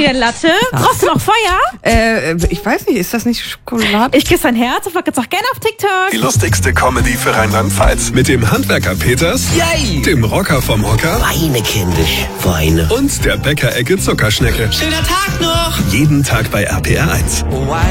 Latte. Brauchst du noch Feuer? Ich weiß nicht, ist das nicht Schokolade? Ich küsse dein Herz und folge jetzt auch gerne auf TikTok. Die lustigste Comedy für Rheinland-Pfalz. Mit dem Handwerker Peters, Yay! dem Rocker vom Hocker Weine, kindisch, Weine. und der Bäckerecke Zuckerschnecke. Schöner Tag noch! Jeden Tag bei RPR 1.